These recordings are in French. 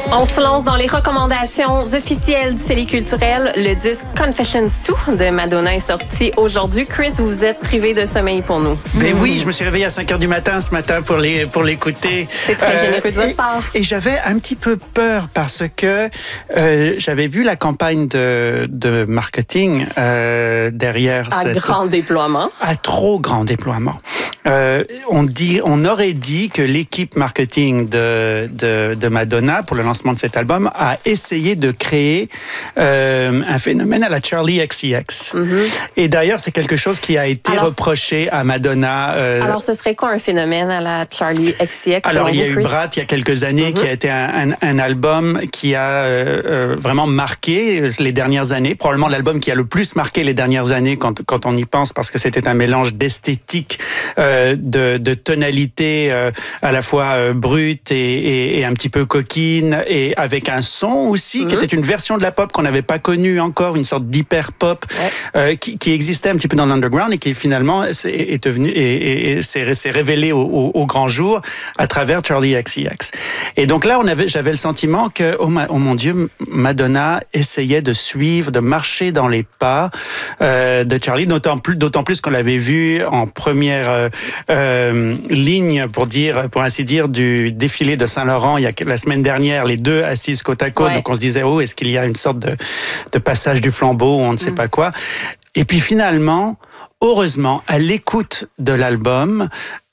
On se lance dans les recommandations officielles du CELI culturel. Le disque Confessions 2 de Madonna est sorti aujourd'hui. Chris, vous vous êtes privé de sommeil pour nous. Ben oui, je me suis réveillé à 5 h du matin ce matin pour l'écouter. C'est très généreux de votre part. Et j'avais un petit peu peur parce que j'avais vu la campagne de marketing derrière grand déploiement. À trop grand déploiement. On aurait dit que l'équipe marketing de Madonna pour le lancement de cet album a essayé de créer un phénomène à la Charli XCX. Et d'ailleurs, c'est quelque chose qui a été reproché à Madonna. Alors, ce serait quoi un phénomène à la Charli XCX? Alors, il y a eu Brat il y a quelques années qui a été un album qui a vraiment marqué les dernières années. Probablement l'album qui a le plus marqué les dernières années quand on y pense, parce que c'était un mélange d'esthétique, de tonalité à la fois brute et un petit peu coquine, et avec un son aussi qui était une version de la pop qu'on n'avait pas connue encore, une sorte d'hyper pop qui existait un petit peu dans l'underground et qui finalement est devenu et s'est révélé au grand jour à travers Charli XCX. Et donc là, j'avais le sentiment que oh mon Dieu, Madonna essayait de suivre, de marcher dans les pas de Charli, d'autant plus qu'on l'avait vu en première ligne, pour ainsi dire, du défilé de Saint-Laurent la semaine dernière, les deux assises côte à côte. Donc on se disait, est-ce qu'il y a une sorte de passage du flambeau, on ne sait pas quoi. Et puis finalement, heureusement, à l'écoute de l'album,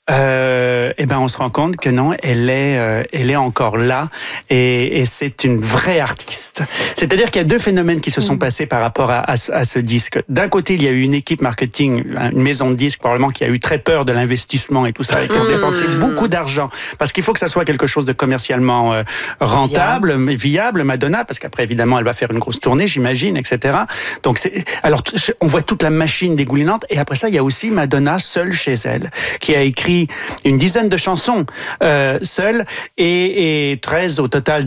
on se rend compte que non, elle est encore là et c'est une vraie artiste. C'est-à-dire qu'il y a deux phénomènes qui se sont passés par rapport à ce disque. D'un côté, il y a eu une équipe marketing, une maison de disques probablement qui a eu très peur de l'investissement et tout ça, et qui ont dépensé beaucoup d'argent parce qu'il faut que ça soit quelque chose de commercialement rentable, viable, Madonna, parce qu'après évidemment elle va faire une grosse tournée, j'imagine, etc. Donc alors on voit toute la machine dégoulinante, et après ça il y a aussi Madonna seule chez elle, qui a écrit une dizaine de chansons seule et 13 au total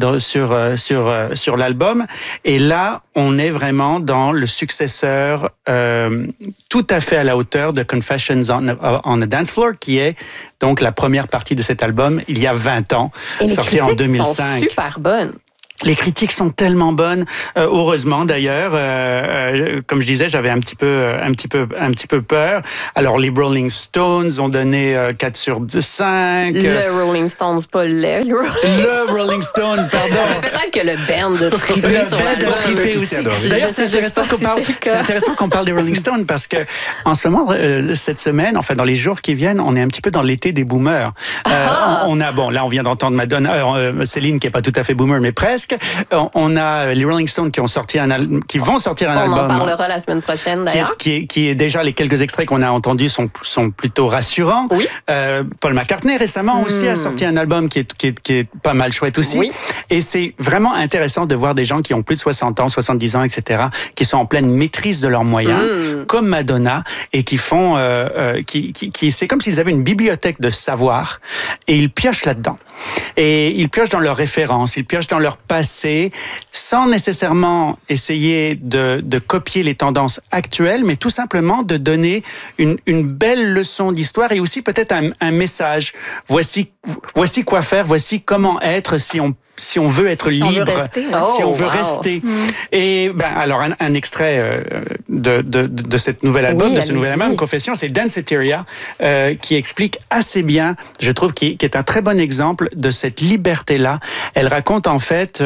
sur l'album. Et là, on est vraiment dans le successeur tout à fait à la hauteur de Confessions on a Dance Floor, qui est donc la première partie de cet album il y a 20 ans, sorti en 2005. Et les critiques sont super bonnes. Les critiques sont tellement bonnes, heureusement d'ailleurs. Comme je disais, j'avais un petit peu peur. Alors les Rolling Stones ont donné 4 sur 5. Le Rolling Stones, pas le Rolling Stone, pardon. Peut-être que le band a trippé sur la trippé aussi. D'ailleurs, c'est intéressant qu'on parle des Rolling Stones parce que en ce moment, cette semaine, enfin dans les jours qui viennent, on est un petit peu dans l'été des boomers. Là on vient d'entendre Madonna, Céline qui est pas tout à fait boomer, mais presque. On a les Rolling Stones qui vont sortir un album. On en parlera la semaine prochaine d'ailleurs. Qui est déjà, les quelques extraits qu'on a entendus sont plutôt rassurants. Oui. Paul McCartney récemment aussi a sorti un album qui est pas mal chouette aussi. Oui. Et c'est vraiment intéressant de voir des gens qui ont plus de 60 ans, 70 ans, etc., qui sont en pleine maîtrise de leurs moyens, comme Madonna, et qui font, c'est comme s'ils avaient une bibliothèque de savoir, et ils piochent là-dedans. Et ils piochent dans leurs références, ils piochent dans leur passé, sans nécessairement essayer de copier les tendances actuelles, mais tout simplement de donner une belle leçon d'histoire et aussi peut-être un message. Voici quoi faire, voici comment être si on veut être libre, si on veut rester. Et alors un extrait de cette nouvelle album, de ce nouvel album, Confession, c'est Danceteria, qui explique assez bien, je trouve, qui est un très bon exemple de cette liberté-là. Elle raconte en fait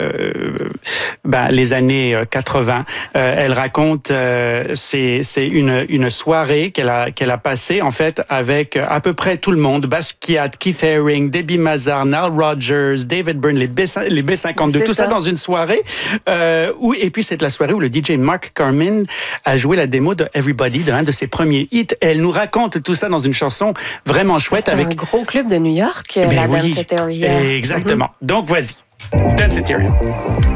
les années 80. Elle raconte c'est une soirée qu'elle a passée en fait avec à peu près tout le monde, Basquiat, Keith Haring, Debbie Mazar, Nile Rodgers, David Byrne, les B52, tout ça dans une soirée et puis c'est la soirée où le DJ Mark Carman a joué la démo de Everybody, d'un de ses premiers hits. Elle nous raconte tout ça dans une chanson vraiment chouette. C'est un gros club de New York, la Danceteria. Exactement. Donc, vas-y. Danceteria.